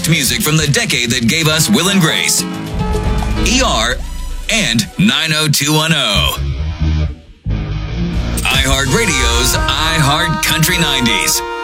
best music from the decade that gave us Will and Grace, ER, and 90210. iHeartRadio's iHeart Country 90s.